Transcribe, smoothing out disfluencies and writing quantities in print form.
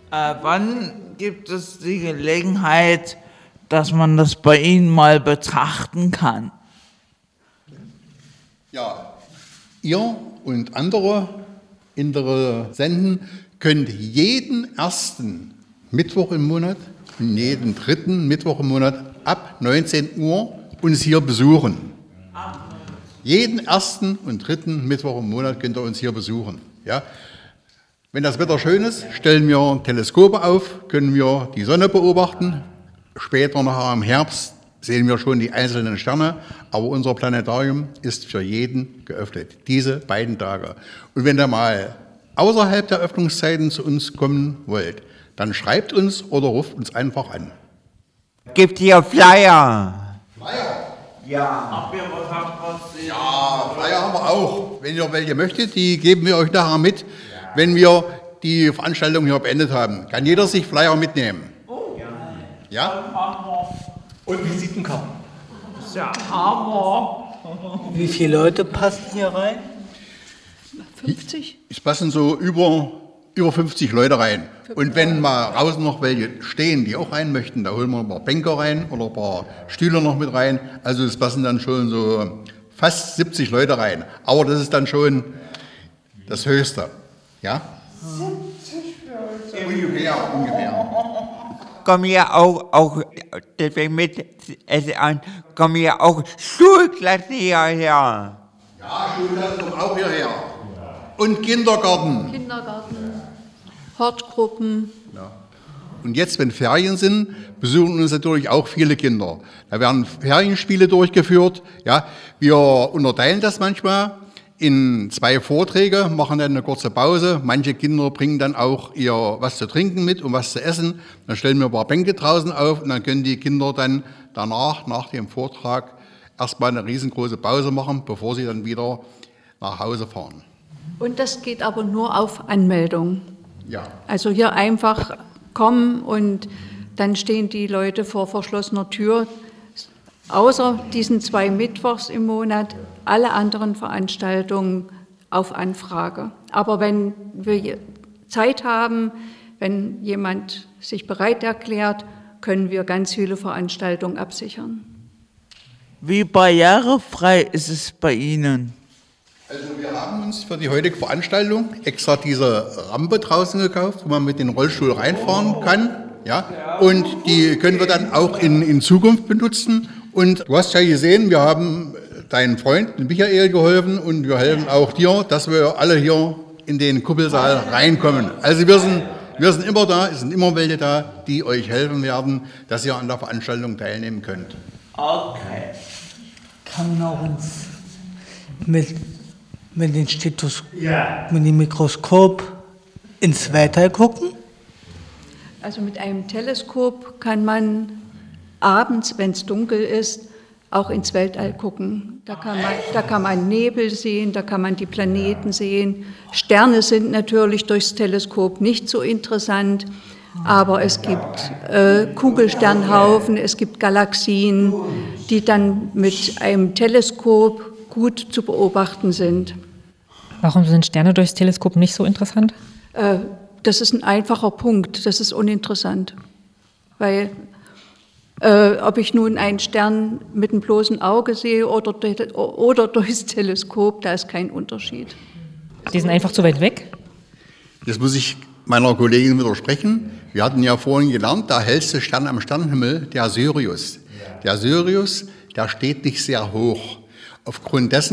Wann gibt es die Gelegenheit, dass man das bei Ihnen mal betrachten kann? Ja, ihr und andere Interessenten könnt jeden ersten Mittwoch im Monat und jeden dritten Mittwoch im Monat ab 19 Uhr uns hier besuchen. Jeden ersten und dritten Mittwoch im Monat könnt ihr uns hier besuchen. Ja? Wenn das Wetter schön ist, stellen wir Teleskope auf, können wir die Sonne beobachten. Später, nachher im Herbst, sehen wir schon die einzelnen Sterne. Aber unser Planetarium ist für jeden geöffnet, diese beiden Tage. Und wenn ihr mal außerhalb der Öffnungszeiten zu uns kommen wollt, dann schreibt uns oder ruft uns einfach an. Gibt hier Flyer? Flyer? Ja. Habt ihr was? Ja, Flyer haben wir auch. Wenn ihr welche möchtet, die geben wir euch nachher mit, wenn wir die Veranstaltung hier beendet haben. Kann jeder sich Flyer mitnehmen. Oh. Ja? Und Visitenkarten. Das ist ja Hammer. Wie viele Leute passen hier rein? 50? Es passen so über 50 Leute rein. Und wenn mal draußen noch welche stehen, die auch rein möchten, da holen wir ein paar Bänke rein oder ein paar Stühle noch mit rein. Also es passen dann schon so fast 70 Leute rein. Aber das ist dann schon das Höchste. Ja? 70 Leute. Ungefähr. Kommen hier auch deswegen mit es an, kommen hier auch Schulklassen hierher. Ja, Schulklassen kommen auch hierher. Und Kindergarten. Hortgruppen. Ja. Und jetzt, wenn Ferien sind, besuchen uns natürlich auch viele Kinder. Da werden Ferienspiele durchgeführt. Ja. Wir unterteilen das manchmal in 2 Vorträge, machen dann eine kurze Pause. Manche Kinder bringen dann auch ihr was zu trinken mit und was zu essen. Dann stellen wir ein paar Bänke draußen auf und dann können die Kinder dann danach, nach dem Vortrag, erstmal eine riesengroße Pause machen, bevor sie dann wieder nach Hause fahren. Und das geht aber nur auf Anmeldung. Ja. Also hier einfach kommen und dann stehen die Leute vor verschlossener Tür. Außer diesen 2 Mittwochs im Monat, alle anderen Veranstaltungen auf Anfrage. Aber wenn wir Zeit haben, wenn jemand sich bereit erklärt, können wir ganz viele Veranstaltungen absichern. Wie barrierefrei ist es bei Ihnen? Also wir haben uns für die heutige Veranstaltung extra diese Rampe draußen gekauft, wo man mit dem Rollstuhl reinfahren kann. Ja? Und die können wir dann auch in Zukunft benutzen. Und du hast ja gesehen, wir haben deinem Freund, Michael, geholfen und wir helfen auch dir, dass wir alle hier in den Kuppelsaal reinkommen. Also wir sind immer da, es sind immer welche da, die euch helfen werden, dass ihr an der Veranstaltung teilnehmen könnt. Okay. Kann man auch mit dem Mikroskop ins Weltall gucken? Also mit einem Teleskop kann man abends, wenn es dunkel ist, auch ins Weltall gucken. Da kann man Nebel sehen, da kann man die Planeten sehen. Sterne sind natürlich durchs Teleskop nicht so interessant, aber es gibt Kugelsternhaufen, es gibt Galaxien, die dann mit einem Teleskop gut zu beobachten sind. Warum sind Sterne durchs Teleskop nicht so interessant? Das ist ein einfacher Punkt, das ist uninteressant, weil ob ich nun einen Stern mit dem bloßen Auge sehe oder durchs Teleskop, da ist kein Unterschied. Die sind einfach zu weit weg? Jetzt muss ich meiner Kollegin widersprechen. Wir hatten ja vorhin gelernt, der hellste Stern am Sternenhimmel, der Sirius. Der Sirius, der steht nicht sehr hoch. Aufgrund dessen